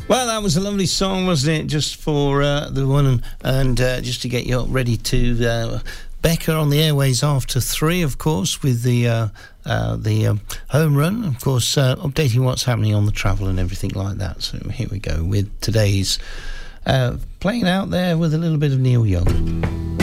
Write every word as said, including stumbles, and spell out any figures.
Well, that was a lovely song, wasn't it? Just for uh, the one and, and uh, just to get you up ready to uh, Becca on the airways after three, of course, with the uh, uh, the um, home run, of course, uh, updating what's happening on the travel and everything like that. So here we go with today's uh, playing out there with a little bit of Neil Young.